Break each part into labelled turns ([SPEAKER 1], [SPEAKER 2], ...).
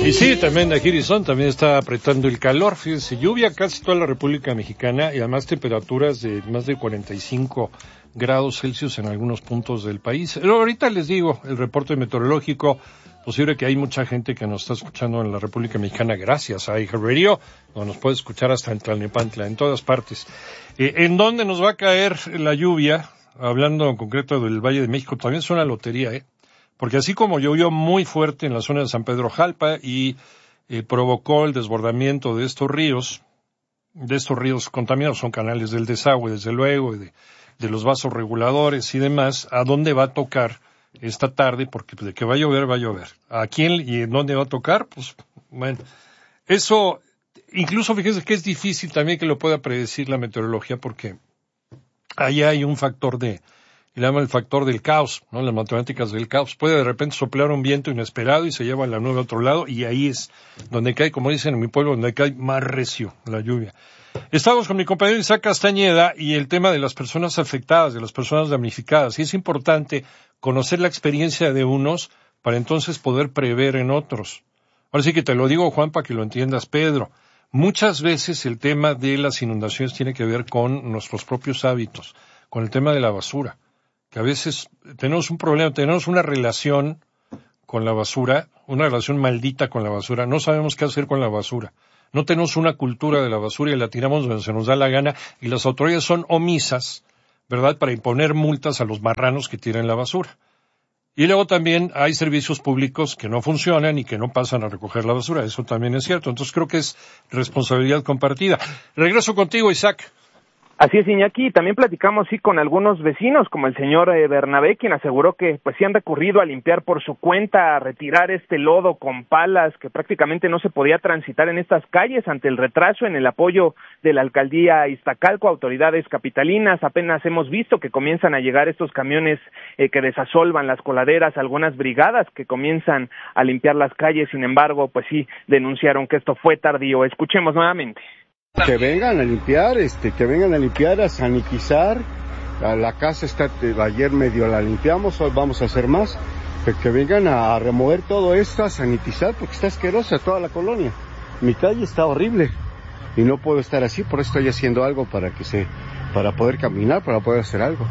[SPEAKER 1] Y sí, también aquí Horizon también está apretando el calor, fíjense, lluvia casi toda la República Mexicana y además temperaturas de más de 45 grados Celsius en algunos puntos del país. Pero ahorita les digo, el reporte meteorológico, posible que hay mucha gente que nos está escuchando en la República Mexicana gracias a iHeartRadio, donde nos puede escuchar hasta en Tlalnepantla, en todas partes. ¿En dónde nos va a caer la lluvia? Hablando en concreto del Valle de México, también es una lotería, porque así como llovió muy fuerte en la zona de San Pedro Jalpa y provocó el desbordamiento de estos ríos contaminados, son canales del desagüe, desde luego, y de los vasos reguladores y demás, ¿a dónde va a tocar esta tarde? Porque de que va a llover, va a llover. ¿A quién y en dónde va a tocar? Pues, bueno, eso, incluso fíjense que es difícil también que lo pueda predecir la meteorología, porque ahí hay un factor le llaman el factor del caos, ¿no? Las matemáticas del caos. Puede de repente soplar un viento inesperado y se lleva la nube a otro lado, y ahí es donde cae, como dicen en mi pueblo, donde cae más recio la lluvia. Estamos con mi compañero Isaac Castañeda y el tema de las personas afectadas, de las personas damnificadas. Y es importante conocer la experiencia de unos para entonces poder prever en otros. Ahora sí que te lo digo, Juan, para que lo entiendas, Pedro. Muchas veces el tema de las inundaciones tiene que ver con nuestros propios hábitos, con el tema de la basura, que a veces tenemos un problema, tenemos una relación con la basura, una relación maldita con la basura, no sabemos qué hacer con la basura, no tenemos una cultura de la basura y la tiramos donde se nos da la gana, y las autoridades son omisas, ¿verdad?, para imponer multas a los marranos que tiran la basura. Y luego también hay servicios públicos que no funcionan y que no pasan a recoger la basura, eso también es cierto, entonces creo que es responsabilidad compartida. Regreso contigo, Isaac.
[SPEAKER 2] Así es, Iñaki, también platicamos con algunos vecinos, como el señor Bernabé, quien aseguró que pues sí han recurrido a limpiar por su cuenta, a retirar este lodo con palas, que prácticamente no se podía transitar en estas calles ante el retraso en el apoyo de la alcaldía Iztacalco, autoridades capitalinas. Apenas hemos visto que comienzan a llegar estos camiones que desasolvan las coladeras, algunas brigadas que comienzan a limpiar las calles, sin embargo, pues sí, denunciaron que esto fue tardío. Escuchemos nuevamente.
[SPEAKER 3] Que vengan a limpiar, a sanitizar. La casa está, ayer medio la limpiamos, hoy vamos a hacer más. Que vengan a remover todo esto, a sanitizar, porque está asquerosa toda la colonia. Mi calle está horrible y no puedo estar así, por eso estoy haciendo algo para poder caminar, para poder hacer algo.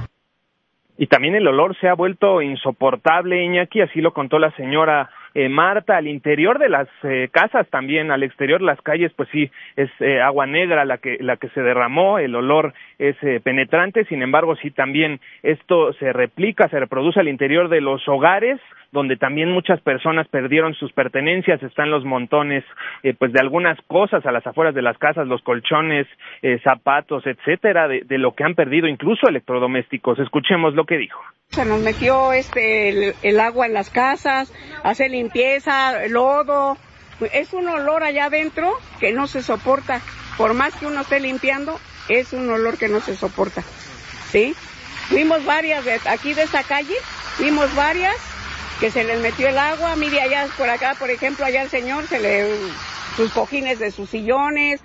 [SPEAKER 2] Y también el olor se ha vuelto insoportable, Iñaki, así lo contó la señora Marta. Al interior de las casas también, al exterior las calles, pues sí, es agua negra la que se derramó, el olor es penetrante, sin embargo sí también esto se reproduce al interior de los hogares, donde también muchas personas perdieron sus pertenencias. Están los montones pues de algunas cosas a las afueras de las casas, los colchones, zapatos, etcétera, de lo que han perdido, incluso electrodomésticos. Escuchemos lo que dijo.
[SPEAKER 4] Se nos metió el agua en las casas, hacer limpieza, lodo. Es un olor allá adentro que no se soporta. Por más que uno esté limpiando, es un olor que no se soporta. ¿Sí? Vimos varias aquí de esta calle, vimos varias que se les metió el agua. Mire allá por acá, por ejemplo, allá el señor sus cojines de sus sillones.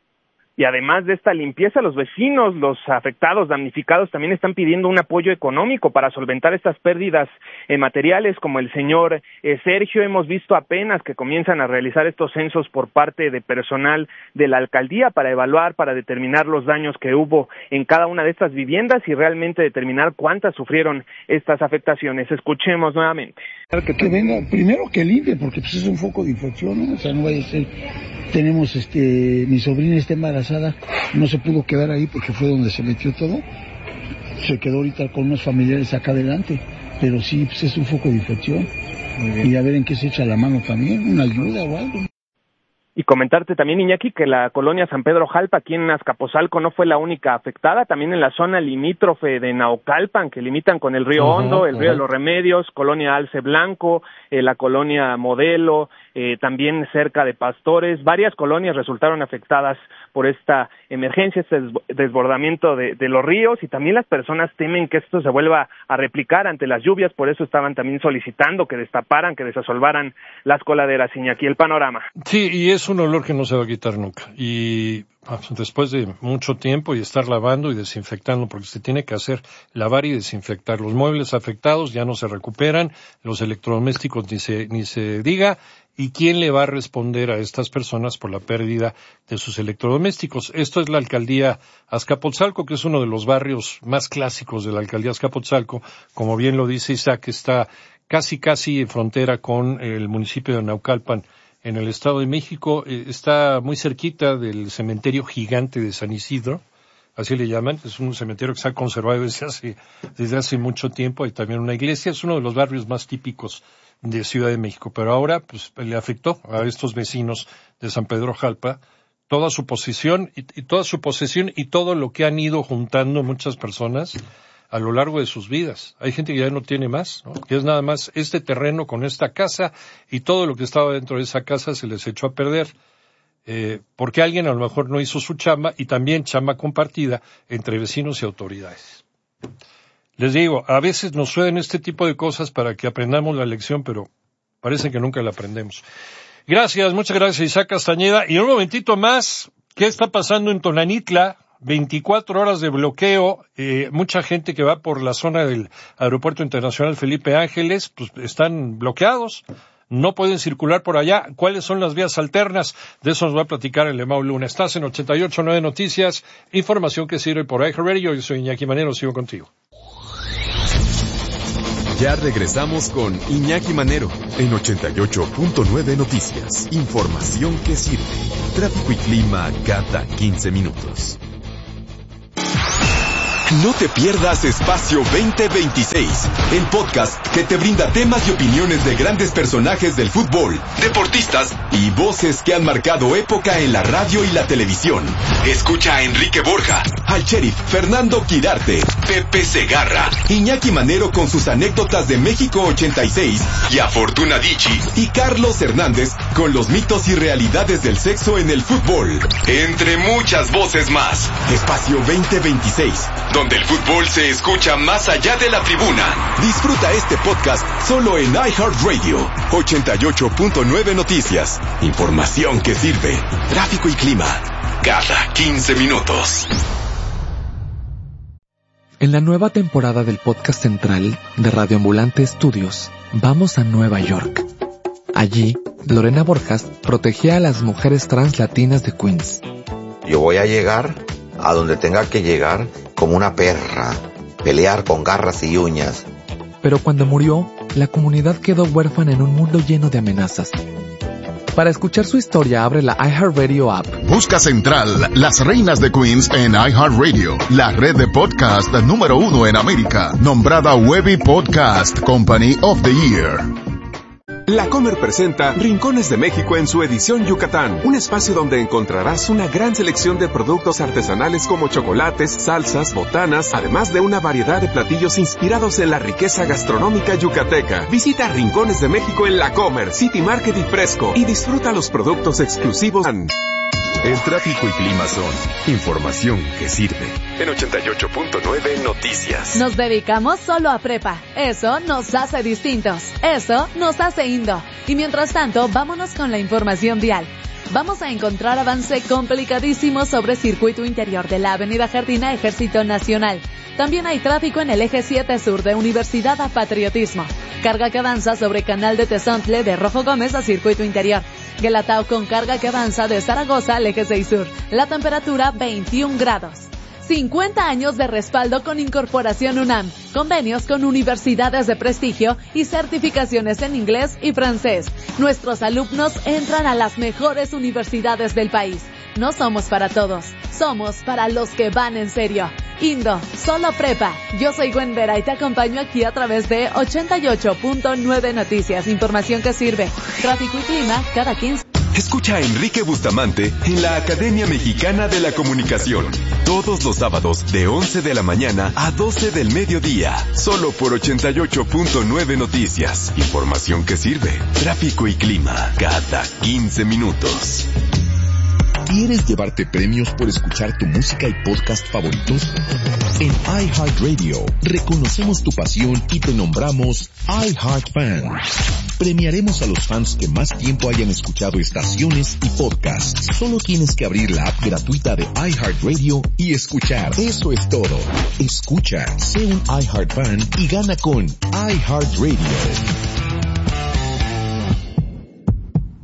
[SPEAKER 2] Y además de esta limpieza, los vecinos, los afectados, damnificados, también están pidiendo un apoyo económico para solventar estas pérdidas materiales, como el señor Sergio. Hemos visto apenas que comienzan a realizar estos censos por parte de personal de la alcaldía para evaluar, para determinar los daños que hubo en cada una de estas viviendas y realmente determinar cuántas sufrieron estas afectaciones. Escuchemos nuevamente.
[SPEAKER 5] Que venga, primero que limpie, porque pues es un foco de infección, ¿no? O sea, no vaya a ser. Tenemos mi sobrina está embarazada, no se pudo quedar ahí porque fue donde se metió todo. Se quedó ahorita con unos familiares acá adelante, pero sí, pues es un foco de infección. Y a ver en qué se echa la mano también, una ayuda o algo.
[SPEAKER 2] Y comentarte también, Iñaki, que la colonia San Pedro Jalpa, aquí en Azcapotzalco, no fue la única afectada. También en la zona limítrofe de Naucalpan, que limitan con el río Hondo, el río de los Remedios, colonia Alce Blanco, la colonia Modelo, también cerca de Pastores. Varias colonias resultaron afectadas por esta emergencia, este desbordamiento de los ríos, y también las personas temen que esto se vuelva a replicar ante las lluvias. Por eso estaban también solicitando que destaparan, que desasolvaran las coladeras. Iñaki, el panorama.
[SPEAKER 1] Sí, y es un olor que no se va a quitar nunca. Y después de mucho tiempo y estar lavando y desinfectando, porque se tiene que hacer lavar y desinfectar. Los muebles afectados ya no se recuperan, los electrodomésticos ni se diga, ¿Y quién le va a responder a estas personas por la pérdida de sus electrodomésticos? Esto es la alcaldía Azcapotzalco, que es uno de los barrios más clásicos de la alcaldía Azcapotzalco. Como bien lo dice Isaac, está casi en frontera con el municipio de Naucalpan, en el Estado de México. Está muy cerquita del cementerio gigante de San Isidro, así le llaman. Es un cementerio que se ha conservado desde hace mucho tiempo. Hay también una iglesia. Es uno de los barrios más típicos de Ciudad de México, pero ahora pues le afectó a estos vecinos de San Pedro Jalpa toda su posesión y todo lo que han ido juntando muchas personas a lo largo de sus vidas. Hay gente que ya no tiene más, ¿no? Que es nada más este terreno con esta casa, y todo lo que estaba dentro de esa casa se les echó a perder, porque alguien a lo mejor no hizo su chamba, y también chamba compartida entre vecinos y autoridades. Les digo, a veces nos suenan este tipo de cosas para que aprendamos la lección, pero parece que nunca la aprendemos. Gracias, muchas gracias, Isaac Castañeda. Y un momentito más, ¿qué está pasando en Tonanitla? 24 horas de bloqueo, mucha gente que va por la zona del Aeropuerto Internacional Felipe Ángeles, pues están bloqueados, no pueden circular por allá. ¿Cuáles son las vías alternas? De eso nos va a platicar el Lemao Luna. Estás en 88.9 Noticias, información que sirve por iHeartRadio. Yo soy Iñaki Manero, sigo contigo.
[SPEAKER 6] Ya regresamos con Iñaki Manero en 88.9 Noticias, información que sirve. Tráfico y clima cada 15 minutos. No te pierdas Espacio 2026, el podcast que te brinda temas y opiniones de grandes personajes del fútbol, deportistas y voces que han marcado época en la radio y la televisión. Escucha a Enrique Borja, al sheriff Fernando Quirarte, Pepe Segarra, Iñaki Manero con sus anécdotas de México 86 y a Fortuna Dicci y Carlos Hernández con los mitos y realidades del sexo en el fútbol, entre muchas voces más. Espacio 2026, donde el fútbol se escucha más allá de la tribuna. Disfruta este podcast solo en iHeartRadio. 88.9 Noticias, información que sirve. Tráfico y clima cada 15 minutos.
[SPEAKER 7] En la nueva temporada del podcast central de Radio Ambulante Estudios, vamos a Nueva York. Allí, Lorena Borjas protegía a las mujeres trans latinas de Queens.
[SPEAKER 8] Yo voy a llegar a donde tenga que llegar como una perra, pelear con garras y uñas.
[SPEAKER 7] Pero cuando murió, la comunidad quedó huérfana en un mundo lleno de amenazas. Para escuchar su historia, abre la iHeartRadio app.
[SPEAKER 9] Busca Central, las reinas de Queens en iHeartRadio, la red de podcast número 1 en América, nombrada Webby Podcast Company of the Year.
[SPEAKER 6] La Comer presenta Rincones de México en su edición Yucatán, un espacio donde encontrarás una gran selección de productos artesanales como chocolates, salsas, botanas, además de una variedad de platillos inspirados en la riqueza gastronómica yucateca. Visita Rincones de México en La Comer, City Market y Fresco y disfruta los productos exclusivos. El tráfico y clima son información que sirve. En 88.9 Noticias.
[SPEAKER 10] Nos dedicamos solo a prepa. Eso nos hace distintos. Eso nos hace Indo. Y mientras tanto, vámonos con la información vial. Vamos a encontrar avance complicadísimo sobre circuito interior de la Avenida Jardina Ejército Nacional. También hay tráfico en el eje 7 sur de Universidad a Patriotismo. Carga que avanza sobre Canal de Tezontle de Rojo Gómez a circuito interior. Guelatao con carga que avanza de Zaragoza al eje 6 sur. La temperatura 21 grados. 50 años de respaldo con Incorporación UNAM, convenios con universidades de prestigio y certificaciones en inglés y francés. Nuestros alumnos entran a las mejores universidades del país. No somos para todos, somos para los que van en serio. Indo, solo prepa. Yo soy Gwen Vera y te acompaño aquí a través de 88.9 Noticias, información que sirve. Tráfico y clima cada 15.
[SPEAKER 6] Escucha a Enrique Bustamante en la Academia Mexicana de la Comunicación. Todos los sábados de 11 de la mañana a 12 del mediodía. Solo por 88.9 Noticias. Información que sirve. Tráfico y clima cada 15 minutos.
[SPEAKER 9] ¿Quieres llevarte premios por escuchar tu música y podcast favoritos? En iHeartRadio reconocemos tu pasión y te nombramos iHeartFan. Premiaremos a los fans que más tiempo hayan escuchado estaciones y podcasts. Solo tienes que abrir la app gratuita de iHeartRadio y escuchar. Eso es todo. Escucha, sé un iHeartFan y gana con iHeartRadio.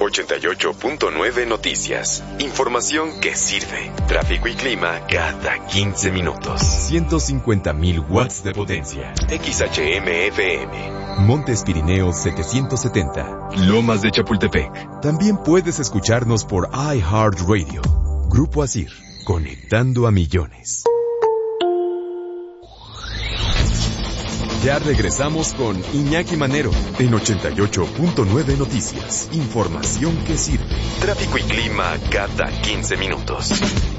[SPEAKER 6] 88.9 Noticias. Información que sirve. Tráfico y clima cada 15 minutos. 150,000 watts de potencia. XHM-FM. Montes Pirineos 770. Lomas de Chapultepec. También puedes escucharnos por iHeartRadio. Grupo Asir. Conectando a millones. Ya regresamos con Iñaki Manero en 88.9 Noticias. Información que sirve. Tráfico y clima cada 15 minutos.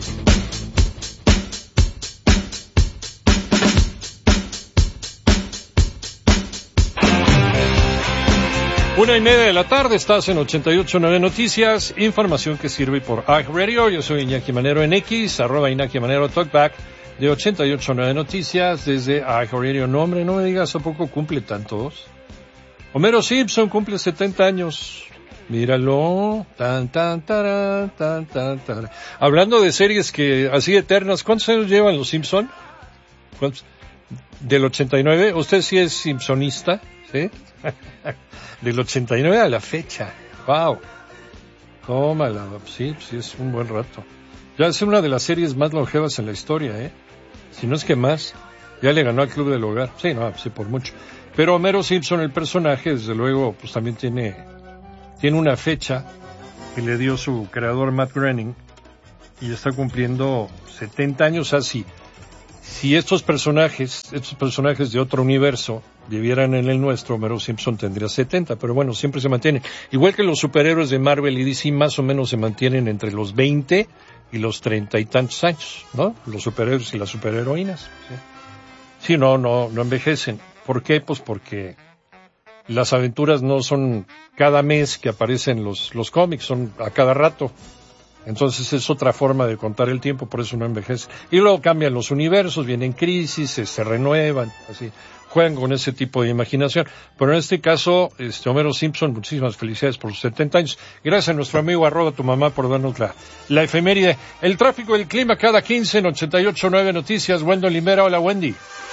[SPEAKER 1] Una y media de la tarde, estás en 88.9 Noticias, información que sirve por iHeartRadio. Yo soy Iñaki Manero en X, @Iñaki Manero Talkback, de 88.9 Noticias, desde iHeartRadio. No, hombre, no me digas, ¿a poco cumple tantos? Homero Simpson cumple 70 años. Míralo. Tan, tan, taran, tan, tan, taran. Hablando de series que así eternas, ¿cuántos años llevan los Simpson? ¿Cuántos? Del 89. ¿Usted sí es simpsonista? ¿Sí? Del 89 a la fecha. ¡Wow! Tómala. Sí, es un buen rato. Ya es una de las series más longevas en la historia, ¿eh? Si no es que más. Ya le ganó al Club del Hogar. Sí, no, sí, por mucho. Pero Homero Simpson, el personaje, desde luego, pues también tiene una fecha que le dio su creador Matt Groening y está cumpliendo 70 años así. Si estos personajes de otro universo vivieran en el nuestro, Homero Simpson tendría 70, pero bueno, siempre se mantienen. Igual que los superhéroes de Marvel y DC, más o menos se mantienen entre los 20 y los 30 y tantos años, ¿no? Los superhéroes y las superheroínas. Sí, no envejecen. ¿Por qué? Pues porque las aventuras no son cada mes que aparecen los cómics, son a cada rato. Entonces es otra forma de contar el tiempo, por eso no envejece. Y luego cambian los universos, vienen crisis, se renuevan, así, juegan con ese tipo de imaginación. Pero en este caso, Homero Simpson, muchísimas felicidades por sus 70 años. Gracias a nuestro amigo @tu mamá por darnos la efeméride. El tráfico y el clima cada 15 en 88.9 Noticias. Wendell Limera, hola Wendy.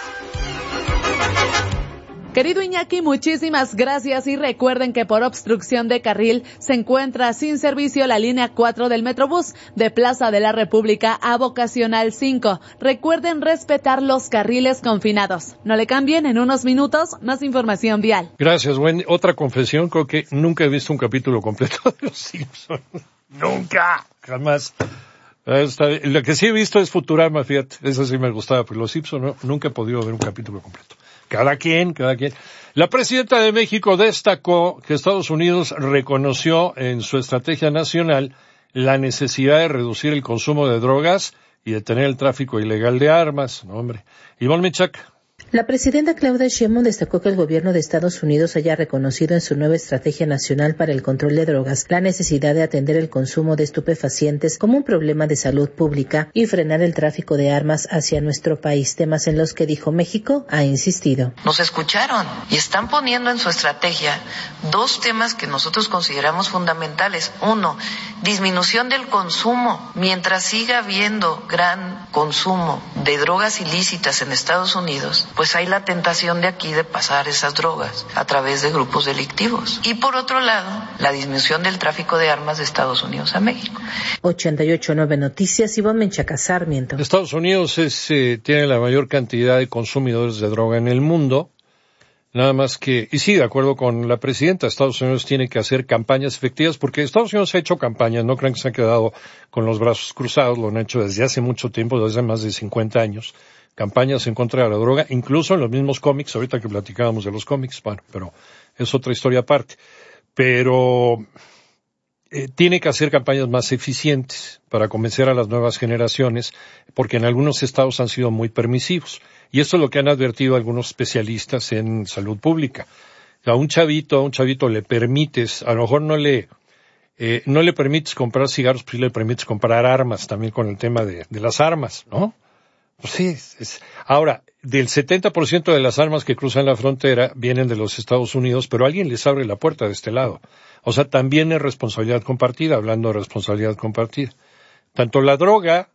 [SPEAKER 10] Querido Iñaki, muchísimas gracias y recuerden que por obstrucción de carril se encuentra sin servicio la línea 4 del Metrobús de Plaza de la República a Vocacional 5. Recuerden respetar los carriles confinados. No le cambien, en unos minutos más información vial.
[SPEAKER 1] Gracias, Wendy. Otra confesión, creo que nunca he visto un capítulo completo de Los Simpsons. Nunca, jamás. Lo que sí he visto es Futurama, fíjate, eso sí me gustaba, pero Los Simpsons nunca he podido ver un capítulo completo. Cada quien. La presidenta de México destacó que Estados Unidos reconoció en su estrategia nacional la necesidad de reducir el consumo de drogas y detener el tráfico ilegal de armas. No, hombre. Ivonne Michak.
[SPEAKER 11] La presidenta Claudia Sheinbaum destacó que el gobierno de Estados Unidos haya reconocido en su nueva estrategia nacional para el control de drogas la necesidad de atender el consumo de estupefacientes como un problema de salud pública y frenar el tráfico de armas hacia nuestro país, temas en los que, dijo, México ha insistido.
[SPEAKER 12] Nos escucharon y están poniendo en su estrategia dos temas que nosotros consideramos fundamentales. Uno, disminución del consumo. Mientras siga habiendo gran consumo de drogas ilícitas en Estados Unidos, pues hay la tentación de aquí de pasar esas drogas a través de grupos delictivos. Y por otro lado, la disminución del tráfico de armas de Estados Unidos a México.
[SPEAKER 11] 88.9 Noticias, Ivonne Menchaca Sarmiento.
[SPEAKER 1] Estados Unidos tiene la mayor cantidad de consumidores de droga en el mundo. Nada más que, y sí, de acuerdo con la presidenta, Estados Unidos tiene que hacer campañas efectivas, porque Estados Unidos ha hecho campañas, no crean que se han quedado con los brazos cruzados, lo han hecho desde hace mucho tiempo, desde más de 50 años. Campañas en contra de la droga, incluso en los mismos cómics, ahorita que platicábamos de los cómics, bueno, pero es otra historia aparte. Pero tiene que hacer campañas más eficientes para convencer a las nuevas generaciones, porque en algunos estados han sido muy permisivos. Y esto es lo que han advertido algunos especialistas en salud pública. A un chavito le permites, a lo mejor no le permites comprar cigarros, pues sí le permites comprar armas, también con el tema de las armas, ¿no? Pues sí, ahora, del 70% de las armas que cruzan la frontera vienen de los Estados Unidos, pero alguien les abre la puerta de este lado. O sea, también es responsabilidad compartida, hablando de responsabilidad compartida. Tanto la droga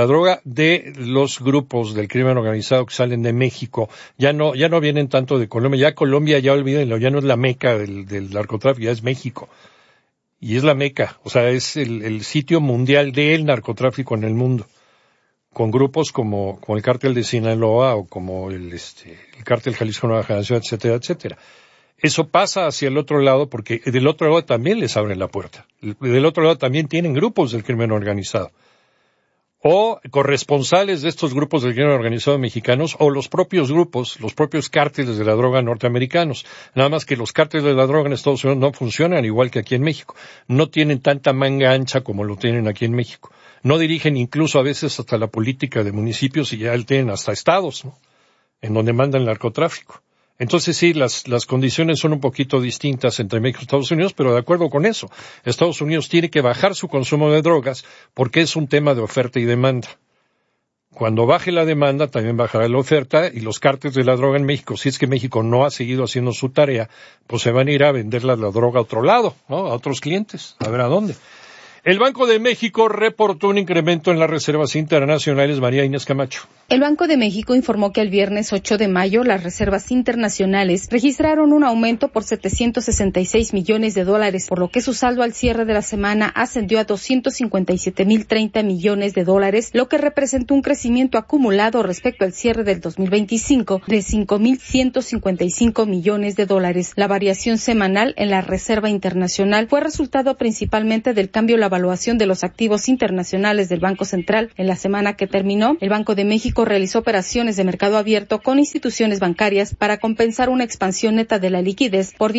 [SPEAKER 1] de los grupos del crimen organizado que salen de México, ya no vienen tanto de Colombia, ya Colombia, ya olvídenlo, ya no es la meca del narcotráfico, ya es México. y es la meca, o sea, es el sitio mundial del narcotráfico en el mundo, con grupos como el cártel de Sinaloa o como el cártel Jalisco Nueva Generación, etcétera, etcétera. Eso pasa hacia el otro lado porque del otro lado también les abren la puerta. Del otro lado también tienen grupos del crimen organizado. O corresponsales de estos grupos del crimen organizado mexicanos o los propios grupos, los propios cárteles de la droga norteamericanos. Nada más que los cárteles de la droga en Estados Unidos no funcionan igual que aquí en México. No tienen tanta manga ancha como lo tienen aquí en México. No dirigen incluso a veces hasta la política de municipios y ya tienen hasta estados, ¿no? En donde mandan el narcotráfico. Entonces sí, las condiciones son un poquito distintas entre México y Estados Unidos, pero de acuerdo con eso, Estados Unidos tiene que bajar su consumo de drogas porque es un tema de oferta y demanda. Cuando baje la demanda, también bajará la oferta y los cárteles de la droga en México, si es que México no ha seguido haciendo su tarea, pues se van a ir a vender la droga a otro lado, ¿no? A otros clientes, a ver a dónde. El Banco de México reportó un incremento en las reservas internacionales. María Inés Camacho.
[SPEAKER 13] El Banco de México informó que el viernes 8 de mayo las reservas internacionales registraron un aumento por $766 millones, por lo que su saldo al cierre de la semana ascendió a $257,030 millones, lo que representó un crecimiento acumulado respecto al cierre del 2025 de $5,155 millones. La variación semanal en la reserva internacional fue resultado principalmente del cambio en la evaluación de los activos internacionales del Banco Central. En la semana que terminó, el Banco de México realizó operaciones de mercado abierto con instituciones bancarias para compensar una expansión neta de la liquidez por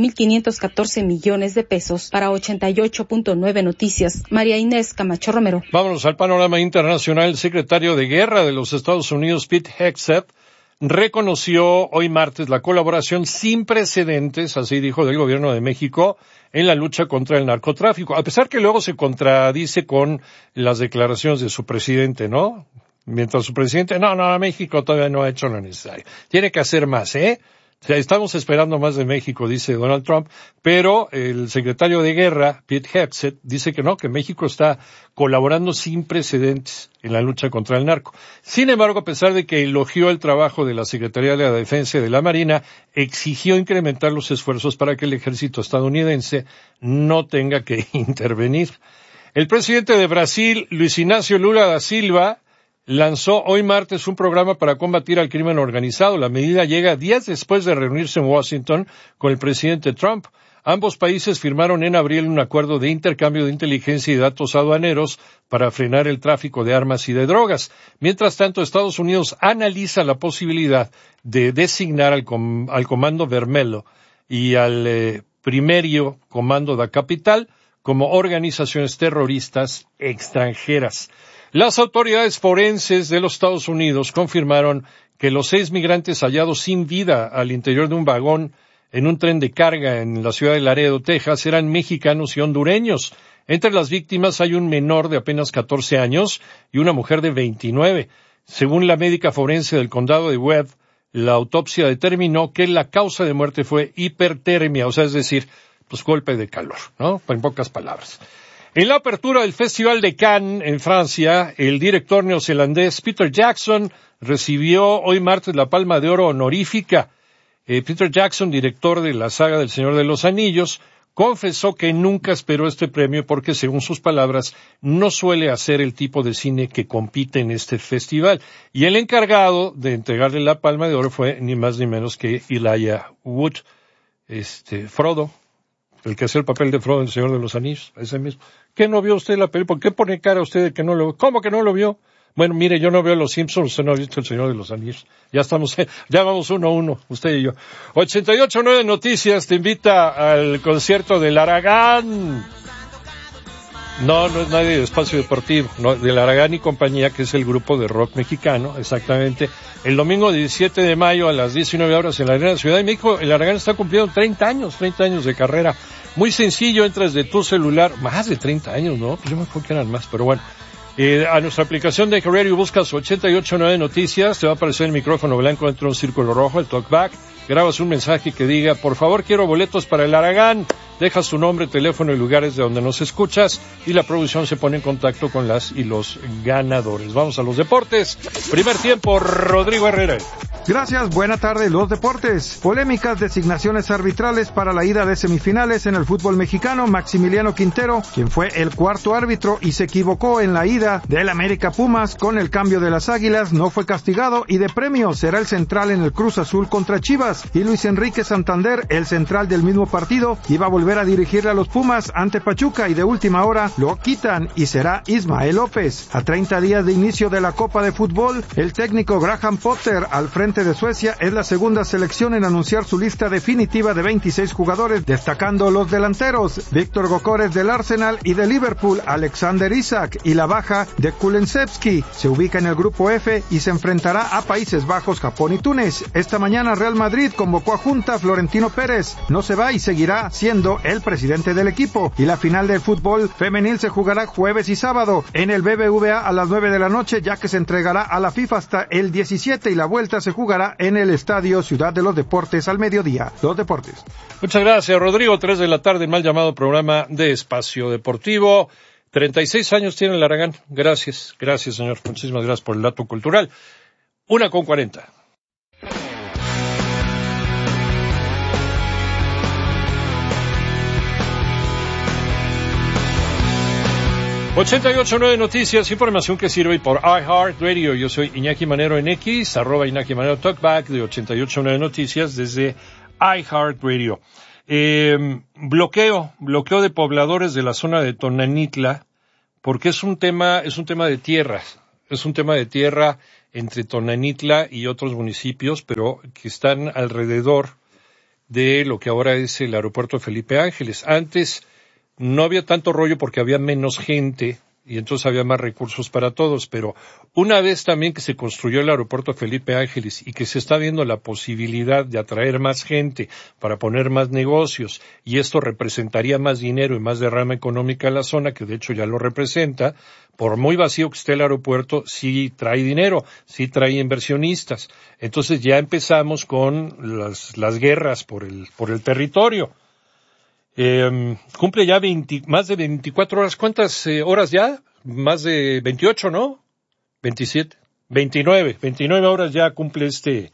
[SPEAKER 13] $18,514 millones. Para 88.9 Noticias, María Inés Camacho Romero.
[SPEAKER 1] Vámonos al panorama internacional. El secretario de Guerra de los Estados Unidos, Pete Hegseth, reconoció hoy martes la colaboración sin precedentes, así dijo, del gobierno de México en la lucha contra el narcotráfico, a pesar que luego se contradice con las declaraciones de su presidente, ¿no? Mientras su presidente, no, México todavía no ha hecho lo necesario. Tiene que hacer más, ¿eh? O sea, estamos esperando más de México, dice Donald Trump, pero el secretario de Guerra, Pete Hegseth, dice que no, que México está colaborando sin precedentes en la lucha contra el narco. Sin embargo, a pesar de que elogió el trabajo de la Secretaría de la Defensa y de la Marina, exigió incrementar los esfuerzos para que el ejército estadounidense no tenga que intervenir. El presidente de Brasil, Luis Inácio Lula da Silva, lanzó hoy martes un programa para combatir al crimen organizado. La medida llega días después de reunirse en Washington con el presidente Trump. Ambos países firmaron en abril un acuerdo de intercambio de inteligencia y datos aduaneros para frenar el tráfico de armas y de drogas. Mientras tanto, Estados Unidos analiza la posibilidad de designar al Comando Vermelho y al Primeiro Comando da Capital como organizaciones terroristas extranjeras. Las autoridades forenses de los Estados Unidos confirmaron que los 6 migrantes hallados sin vida al interior de un vagón en un tren de carga en la ciudad de Laredo, Texas, eran mexicanos y hondureños. Entre las víctimas hay un menor de apenas 14 años y una mujer de 29. Según la médica forense del condado de Webb, la autopsia determinó que la causa de muerte fue hipertermia, o sea, es decir, pues golpe de calor, ¿no? En pocas palabras. En la apertura del Festival de Cannes, en Francia, el director neozelandés Peter Jackson recibió hoy martes la Palma de Oro honorífica. Peter Jackson, director de la saga del Señor de los Anillos, confesó que nunca esperó este premio porque, según sus palabras, no suele hacer el tipo de cine que compite en este festival. Y el encargado de entregarle la Palma de Oro fue ni más ni menos que Elijah Wood, Frodo, el que hacía el papel de Frodo en El Señor de los Anillos, ese mismo. ¿Qué no vio usted la película? ¿Por qué pone cara usted de que no lo vio? ¿Cómo que no lo vio? Bueno, mire, yo no veo Los Simpsons, usted no ha visto El Señor de los Anillos. Ya vamos 1-1, usted y yo. 88.9 Noticias te invita al concierto del Aragán. No es nadie de Espacio Deportivo, no, del Aragán y compañía, que es el grupo de rock mexicano, exactamente. El domingo 17 de mayo a las 19 horas en la Arena Ciudad de México, el Aragán está cumpliendo 30 años de carrera. Muy sencillo, entras de tu celular, más de 30 años, ¿no? Pues yo me acuerdo que eran más, pero bueno. A nuestra aplicación de Radio buscas 88.9 Noticias, te va a aparecer el micrófono blanco dentro de un círculo rojo, el talkback, grabas un mensaje que diga, por favor quiero boletos para el Aragán, dejas tu nombre, teléfono y lugares de donde nos escuchas y la producción se pone en contacto con las y los ganadores. Vamos a los deportes. Primer tiempo, Rodrigo Herrera.
[SPEAKER 14] Gracias, buena tarde. Los deportes. Polémicas designaciones arbitrales para la ida de semifinales en el fútbol mexicano. Maximiliano Quintero, quien fue el cuarto árbitro y se equivocó en la ida del América Pumas con el cambio de las Águilas, no fue castigado y de premio será el central en el Cruz Azul contra Chivas. Y Luis Enrique Santander, el central del mismo partido, iba a volver a dirigirle a los Pumas ante Pachuca y de última hora lo quitan y será Ismael López. A 30 días de inicio de la Copa de Fútbol, el técnico Graham Potter, al frente de Suecia, es la segunda selección en anunciar su lista definitiva de 26 jugadores, destacando los delanteros, Víctor Gokores del Arsenal y de Liverpool, Alexander Isak, y la baja de Kulusevski. Se ubica en el grupo F y se enfrentará a Países Bajos, Japón y Túnez. Esta mañana Real Madrid convocó a junta a Florentino Pérez. No se va y seguirá siendo el presidente del equipo. Y la final del fútbol femenil se jugará jueves y sábado en el BBVA a las 9 de la noche, ya que se entregará a la FIFA hasta el 17 y la vuelta se jugará en el Estadio Ciudad de los Deportes al mediodía. Los deportes.
[SPEAKER 1] Muchas gracias, Rodrigo. 3 de la tarde, mal llamado programa de Espacio Deportivo. 36 años tiene el Aragán. Gracias, señor. Muchísimas gracias por el dato cultural. 1:40. 88.9 Noticias, información que sirve por iHeartRadio. Yo soy Iñaki Manero en X, @Iñaki Manero Talkback de 88.9 Noticias desde iHeartRadio. Bloqueo de pobladores de la zona de Tonanitla, porque es un tema de tierras. Es un tema de tierra entre Tonanitla y otros municipios, pero que están alrededor de lo que ahora es el aeropuerto Felipe Ángeles. Antes no había tanto rollo porque había menos gente y entonces había más recursos para todos, pero una vez también que se construyó el aeropuerto Felipe Ángeles y que se está viendo la posibilidad de atraer más gente para poner más negocios y esto representaría más dinero y más derrama económica a la zona, que de hecho ya lo representa, por muy vacío que esté el aeropuerto, sí trae dinero, sí trae inversionistas. Entonces ya empezamos con las guerras por el territorio. Cumple ya más de 24 horas. ¿Cuántas horas ya? Más de 28, ¿no? 27, 29 horas ya cumple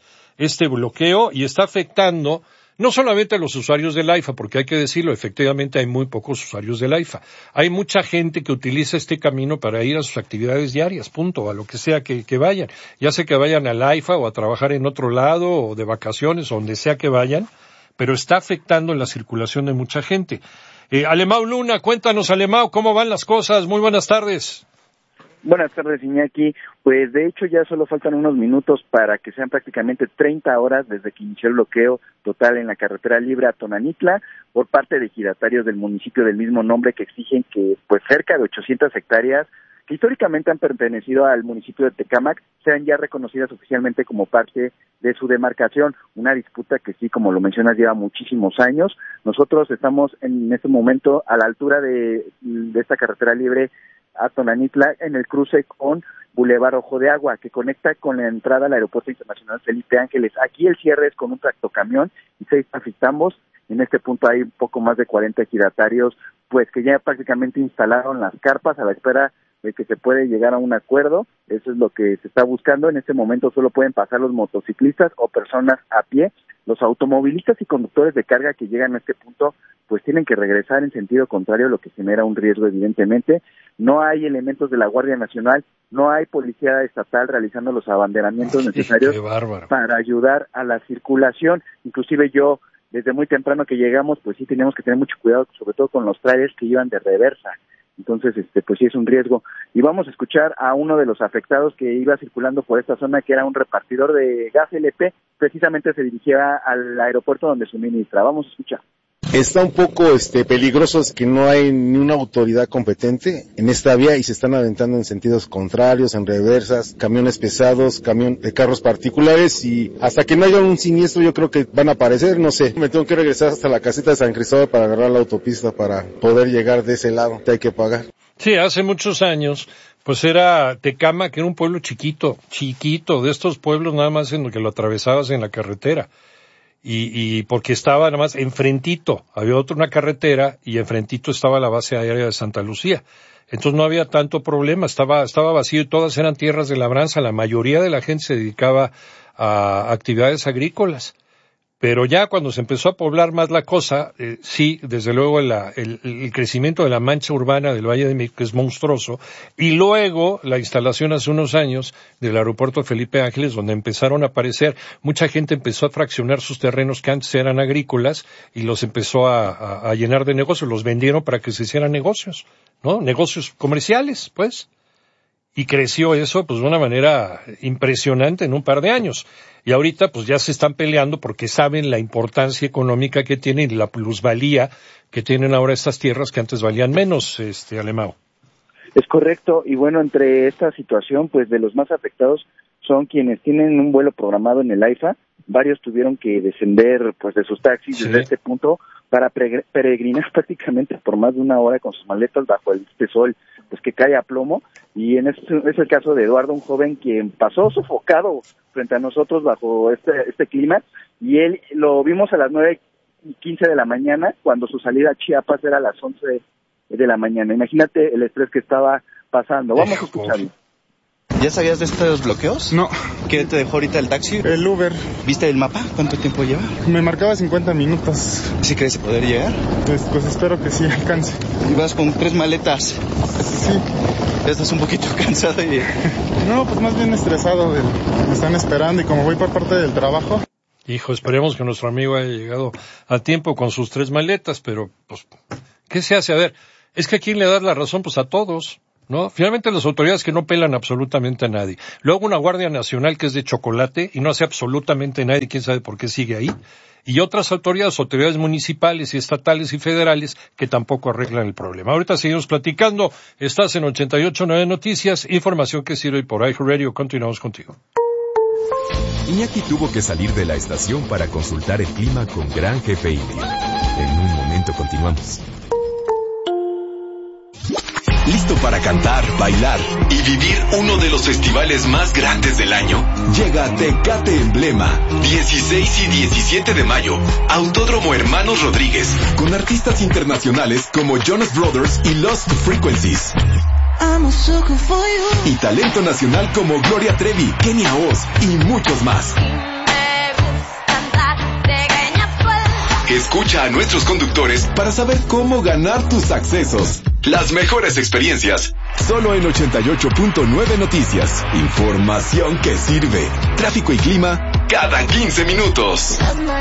[SPEAKER 1] este bloqueo y está afectando no solamente a los usuarios del AIFA, porque hay que decirlo, efectivamente hay muy pocos usuarios del AIFA. Hay mucha gente que utiliza este camino para ir a sus actividades diarias, punto, a lo que sea que vayan. Ya sea que vayan al AIFA o a trabajar en otro lado o de vacaciones o donde sea que vayan, pero está afectando la circulación de mucha gente. Alemão Luna, cuéntanos, Alemão, ¿cómo van las cosas? Muy buenas tardes.
[SPEAKER 15] Buenas tardes, Iñaki. Pues de hecho ya solo faltan unos minutos para que sean prácticamente 30 horas desde que inició el bloqueo total en la carretera libre a Tonanitla por parte de ejidatarios del municipio del mismo nombre que exigen que pues cerca de 800 hectáreas que históricamente han pertenecido al municipio de Tecámac sean ya reconocidas oficialmente como parte de su demarcación, una disputa que sí, como lo mencionas, lleva muchísimos años. Nosotros estamos en este momento a la altura de esta carretera libre a Tonanitla, en el cruce con Boulevard Ojo de Agua, que conecta con la entrada al Aeropuerto Internacional Felipe Ángeles. Aquí el cierre es con un tractocamión y 6 trafitambos. En este punto hay un poco más de 40 ejidatarios, pues que ya prácticamente instalaron las carpas a la espera de que se puede llegar a un acuerdo. Eso es lo que se está buscando. En este momento solo pueden pasar los motociclistas o personas a pie. Los automovilistas y conductores de carga que llegan a este punto pues tienen que regresar en sentido contrario, lo que genera un riesgo evidentemente. No hay elementos de la Guardia Nacional, no hay policía estatal realizando los abanderamientos necesarios para ayudar a la circulación. Inclusive yo, desde muy temprano que llegamos, pues sí teníamos que tener mucho cuidado, sobre todo con los trailers que iban de reversa. Entonces, pues sí es un riesgo. Y vamos a escuchar a uno de los afectados que iba circulando por esta zona, que era un repartidor de gas LP, precisamente se dirigía al aeropuerto donde suministra. Vamos a escuchar.
[SPEAKER 16] Está un poco peligroso, es que no hay ni una autoridad competente en esta vía y se están aventando en sentidos contrarios, en reversas, camiones pesados, carros particulares, y hasta que no haya un siniestro yo creo que van a aparecer, no sé. Me tengo que regresar hasta la caseta de San Cristóbal para agarrar la autopista para poder llegar de ese lado, hay que pagar.
[SPEAKER 1] Sí, hace muchos años, pues era Tecámac, que era un pueblo chiquito, de estos pueblos nada más en lo que lo atravesabas en la carretera. Y porque estaba nada más enfrentito, había una carretera y enfrentito estaba la base aérea de Santa Lucía. Entonces no había tanto problema, estaba vacío y todas eran tierras de labranza. La mayoría de la gente se dedicaba a actividades agrícolas. Pero ya cuando se empezó a poblar más la cosa, sí, desde luego el crecimiento de la mancha urbana del Valle de México es monstruoso, y luego la instalación hace unos años del aeropuerto Felipe Ángeles, donde empezaron a aparecer, mucha gente empezó a fraccionar sus terrenos que antes eran agrícolas y los empezó a llenar de negocios, los vendieron para que se hicieran negocios, ¿no? Negocios comerciales, pues. Y creció eso, pues, de una manera impresionante en un par de años. Y ahorita, pues, ya se están peleando porque saben la importancia económica que tienen y la plusvalía que tienen ahora estas tierras que antes valían menos, Alemão.
[SPEAKER 15] Es correcto. Y bueno, entre esta situación, pues, de los más afectados son quienes tienen un vuelo programado en el AIFA. Varios tuvieron que descender, pues, de sus taxis desde este punto para peregrinar prácticamente por más de una hora con sus maletas bajo este sol, pues, que cae a plomo. Y es el caso de Eduardo, un joven quien pasó sofocado frente a nosotros bajo este clima, y él lo vimos a las 9:15 de la mañana, cuando su salida a Chiapas era a las 11 de la mañana. Imagínate el estrés que estaba pasando. Vamos a escucharlo.
[SPEAKER 17] ¿Ya sabías de estos bloqueos?
[SPEAKER 18] No.
[SPEAKER 17] ¿Qué te dejó ahorita el taxi?
[SPEAKER 18] El Uber.
[SPEAKER 17] ¿Viste el mapa? ¿Cuánto tiempo lleva?
[SPEAKER 18] Me marcaba 50 minutos.
[SPEAKER 17] ¿Sí crees poder llegar?
[SPEAKER 18] Pues espero que sí alcance.
[SPEAKER 17] ¿Y vas con 3 maletas?
[SPEAKER 18] Sí.
[SPEAKER 17] ¿Ya estás un poquito cansado?
[SPEAKER 18] No, pues más bien estresado. Me están esperando y como voy por parte del trabajo.
[SPEAKER 1] Hijo, esperemos que nuestro amigo haya llegado a tiempo con sus 3 maletas, pero, pues, ¿qué se hace? A ver, es que ¿a quién le das la razón? Pues a todos, ¿no? Finalmente las autoridades que no pelan absolutamente a nadie. Luego una Guardia Nacional que es de chocolate y no hace absolutamente nadie, quién sabe por qué sigue ahí. Y otras autoridades municipales y estatales y federales que tampoco arreglan el problema. Ahorita seguimos platicando. Estás en 88.9 Noticias, información que sirve por iHeartRadio. Continuamos contigo.
[SPEAKER 6] Iñaki tuvo que salir de la estación para consultar el clima con Gran Jefe Indio. En un momento continuamos. ¿Listo para cantar, bailar y vivir uno de los festivales más grandes del año? Llega Tecate Emblema, 16 y 17 de mayo, Autódromo Hermanos Rodríguez, con artistas internacionales como Jonas Brothers y Lost Frequencies. Y talento nacional como Gloria Trevi, Kenia Oz y muchos más. Escucha a nuestros conductores para saber cómo ganar tus accesos. Las mejores experiencias, solo en 88.9 Noticias. Información que sirve. Tráfico y clima cada 15 minutos.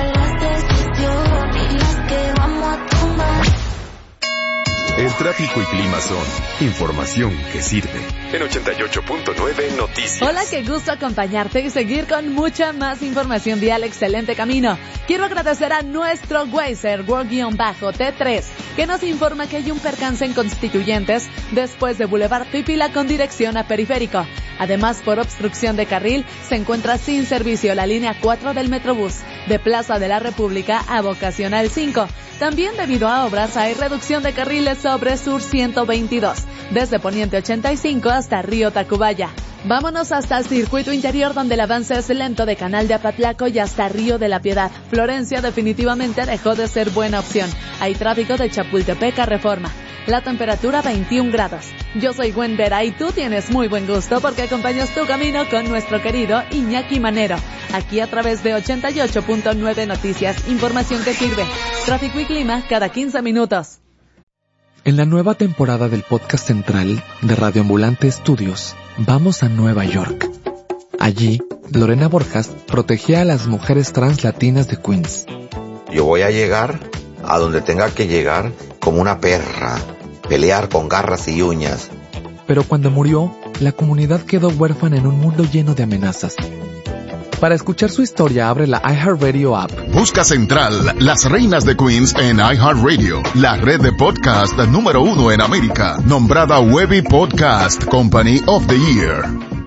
[SPEAKER 6] El tráfico y clima son información que sirve. En 88.9 Noticias.
[SPEAKER 10] Hola, qué gusto acompañarte y seguir con mucha más información vial. Excelente camino. Quiero agradecer a nuestro Wazer World-T3, que nos informa que hay un percance en Constituyentes después de Boulevard Pipila con dirección a Periférico. Además, por obstrucción de carril, se encuentra sin servicio la línea 4 del Metrobús, de Plaza de la República a Vocacional 5. También debido a obras hay reducción de carriles sobre Sur 122, desde Poniente 85 hasta Río Tacubaya. Vámonos hasta el circuito interior, donde el avance es lento de Canal de Apatlaco y hasta Río de la Piedad. Florencia definitivamente dejó de ser buena opción. Hay tráfico de Chapultepec a Reforma. La temperatura 21 grados. Yo soy Gwen Vera y tú tienes muy buen gusto porque acompañas tu camino con nuestro querido Iñaki Manero. Aquí a través de 88.9 Noticias, información que sirve. Tráfico y clima cada 15 minutos.
[SPEAKER 7] En la nueva temporada del podcast central de Radio Ambulante Estudios, vamos a Nueva York. Allí, Lorena Borjas protegía a las mujeres trans latinas de Queens.
[SPEAKER 8] Yo voy a llegar a donde tenga que llegar como una perra, pelear con garras y uñas.
[SPEAKER 7] Pero cuando murió, la comunidad quedó huérfana en un mundo lleno de amenazas. Para escuchar su historia, abre la iHeartRadio app.
[SPEAKER 19] Busca Central, las reinas de Queens en iHeartRadio, la red de podcast número 1 en América, nombrada Webby Podcast Company of the Year.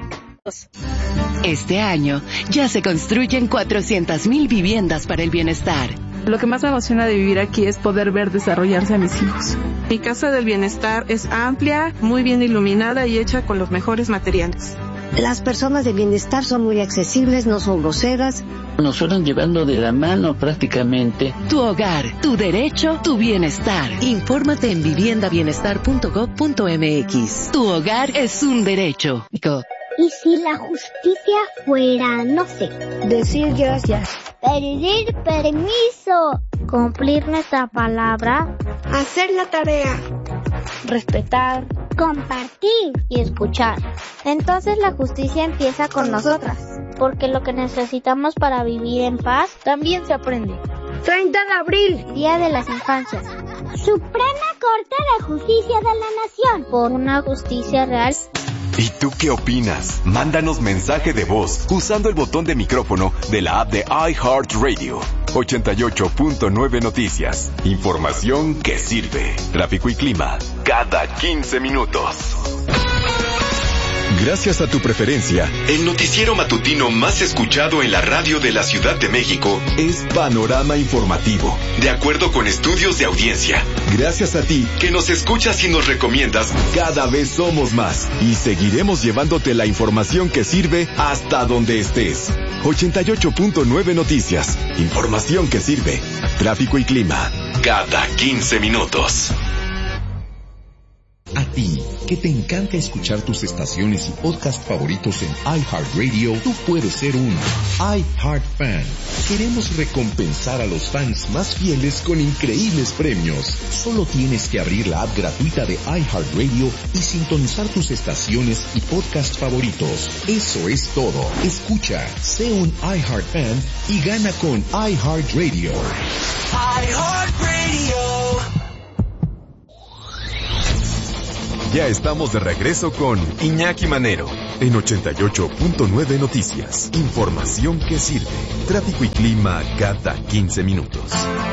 [SPEAKER 20] Este año ya se construyen 400,000 viviendas para el bienestar.
[SPEAKER 21] Lo que más me emociona de vivir aquí es poder ver desarrollarse a mis hijos. Mi casa del bienestar es amplia, muy bien iluminada y hecha con los mejores materiales.
[SPEAKER 22] Las personas de bienestar son muy accesibles, no son groseras.
[SPEAKER 23] Nos fueron llevando de la mano prácticamente.
[SPEAKER 20] Tu hogar, tu derecho, tu bienestar.
[SPEAKER 22] Infórmate en viviendabienestar.gov.mx.
[SPEAKER 20] Tu hogar es un derecho.
[SPEAKER 3] ¿Y si la justicia fuera, no sé,
[SPEAKER 4] decir gracias,
[SPEAKER 3] pedir permiso, cumplir nuestra palabra,
[SPEAKER 4] hacer la tarea,
[SPEAKER 3] respetar, compartir y escuchar? Entonces la justicia empieza con nosotras, porque lo que necesitamos para vivir en paz también se aprende.
[SPEAKER 4] 30 de abril,
[SPEAKER 3] Día de las Infancias. Suprema Corte de Justicia de la Nación, por una justicia real.
[SPEAKER 6] ¿Y tú qué opinas? Mándanos mensaje de voz usando el botón de micrófono de la app de iHeartRadio. 88.9 Noticias. Información que sirve. Tráfico y clima cada 15 minutos. Gracias a tu preferencia, el noticiero matutino más escuchado en la radio de la Ciudad de México es Panorama Informativo, de acuerdo con estudios de audiencia. Gracias a ti, que nos escuchas y nos recomiendas, cada vez somos más y seguiremos llevándote la información que sirve hasta donde estés. 88.9 Noticias, información que sirve. Tráfico y clima, cada 15 minutos.
[SPEAKER 9] A ti, que te encanta escuchar tus estaciones y podcast favoritos en iHeartRadio, tú puedes ser un iHeart Fan. Queremos recompensar a los fans más fieles con increíbles premios. Solo tienes que abrir la app gratuita de iHeartRadio y sintonizar tus estaciones y podcast favoritos. Eso es todo. Escucha, sé un iHeart Fan y gana con iHeartRadio.
[SPEAKER 6] iHeartRadio. Ya estamos de regreso con Iñaki Manero en 88.9 Noticias. Información que sirve. Tráfico y clima cada 15 minutos.